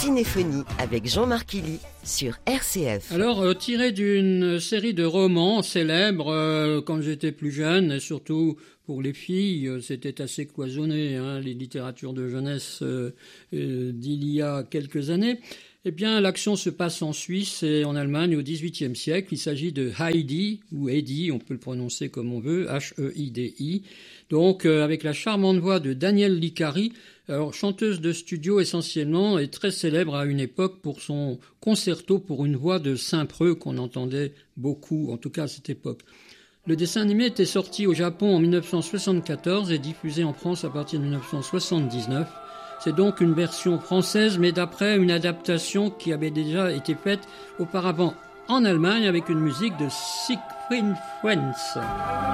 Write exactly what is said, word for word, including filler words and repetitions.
Cinéphonie avec Jean-Marc Illy sur R C F. Alors, euh, tiré d'une série de romans célèbres euh, quand j'étais plus jeune, et surtout pour les filles, euh, c'était assez cloisonné, hein, les littératures de jeunesse euh, euh, d'il y a quelques années. Eh bien, l'action se passe en Suisse et en Allemagne au dix-huitième siècle. Il s'agit de Heidi, ou Heidi, on peut le prononcer comme on veut, H E I D I. Donc, euh, avec la charmante voix de Danielle Licari, alors chanteuse de studio essentiellement, et très célèbre à une époque pour son concerto pour une voix de Saint-Preux qu'on entendait beaucoup, en tout cas à cette époque. Le dessin animé était sorti au Japon en dix-neuf cent soixante-quatorze et diffusé en France à partir de dix-neuf cent soixante-dix-neuf. C'est donc une version française, mais d'après une adaptation qui avait déjà été faite auparavant en Allemagne avec une musique de Siegfried Friends.